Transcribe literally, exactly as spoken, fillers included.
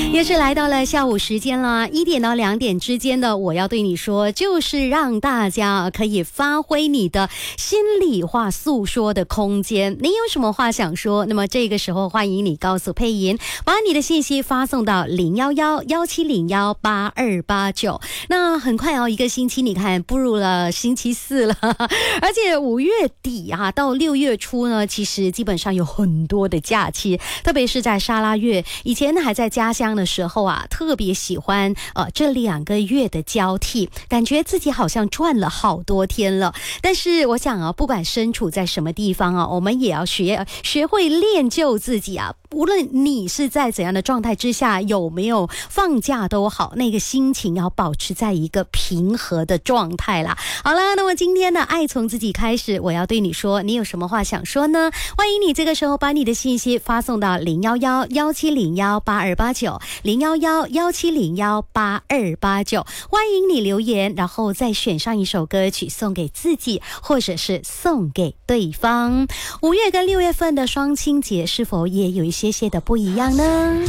也是来到了下午时间了，一点到两点之间的我要对你说，就是让大家可以发挥你的心里话诉说的空间。你有什么话想说？那么这个时候欢迎你告诉配音，把你的信息发送到零一一一七零一八二八九。那很快哦，一个星期你看步入了星期四了，而且五月底啊到六月初呢，其实基本上有很多的假期，特别是在沙拉月。以前还在家乡的时候啊，特别喜欢呃这两个月的交替，感觉自己好像赚了好多天了。但是我想啊，不管身处在什么地方啊，我们也要学学会练就自己啊。无论你是在怎样的状态之下，有没有放假都好，那个心情要保持在一个平和的状态啦。好了，那么今天的爱从自己开始，我要对你说，你有什么话想说呢？欢迎你这个时候把你的信息发送到零一一一七零一八二八九 零一一一七零一八二八九，欢迎你留言，然后再选上一首歌曲送给自己，或者是送给对方。五月跟六月份的双亲节是否也有一些些的不一样呢？